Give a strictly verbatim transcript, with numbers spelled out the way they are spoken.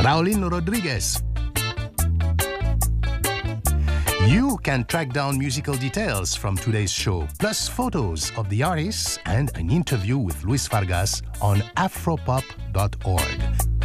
Raulín Rodriguez. You can track down musical details from today's show, plus photos of the artists and an interview with Luis Vargas on afropop dot org.